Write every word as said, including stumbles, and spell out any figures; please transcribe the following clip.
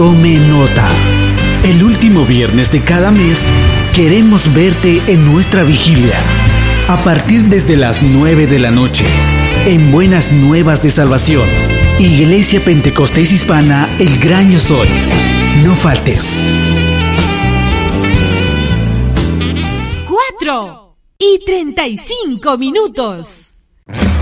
Tome nota. El último viernes de cada mes queremos verte en nuestra vigilia. A partir desde las nueve de la noche, en Buenas Nuevas de Salvación, Iglesia Pentecostés Hispana El Gran Yo Soy. No faltes. Cuatro y treinta y cinco minutos.